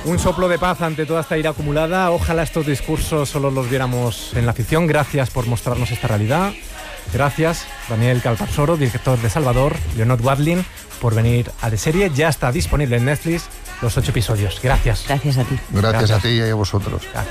Un soplo de paz ante toda esta ira acumulada. Ojalá estos discursos solo los viéramos en la ficción. Gracias por mostrarnos esta realidad. Gracias, Daniel Calparsoro, director de Salvador, Leonor Watling, por venir a De Serie. Ya está disponible en Netflix los 8 episodios. Gracias. Gracias a ti. Gracias a ti y a vosotros. Gracias.